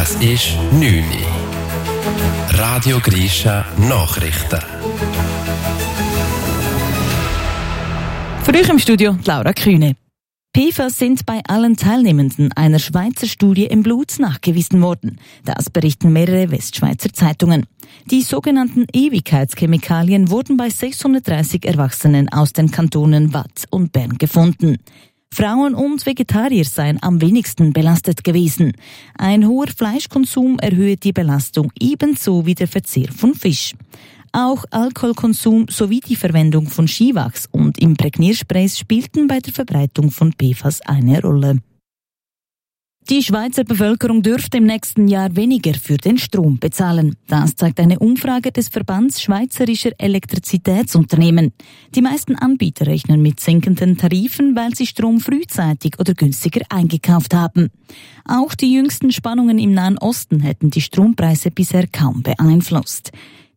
Es ist 9 Uhr. Radio Grisha Nachrichten. Für euch im Studio Laura Kühne. PFAS sind bei allen Teilnehmenden einer Schweizer Studie im Blut nachgewiesen worden. Das berichten mehrere Westschweizer Zeitungen. Die sogenannten Ewigkeitschemikalien wurden bei 630 Erwachsenen aus den Kantonen Waadt und Bern gefunden. Frauen und Vegetarier seien am wenigsten belastet gewesen. Ein hoher Fleischkonsum erhöhe die Belastung ebenso wie der Verzehr von Fisch. Auch Alkoholkonsum sowie die Verwendung von Skiwachs und Imprägniersprays spielten bei der Verbreitung von PFAS eine Rolle. Die Schweizer Bevölkerung dürfte im nächsten Jahr weniger für den Strom bezahlen. Das zeigt eine Umfrage des Verbands Schweizerischer Elektrizitätsunternehmen. Die meisten Anbieter rechnen mit sinkenden Tarifen, weil sie Strom frühzeitig oder günstiger eingekauft haben. Auch die jüngsten Spannungen im Nahen Osten hätten die Strompreise bisher kaum beeinflusst.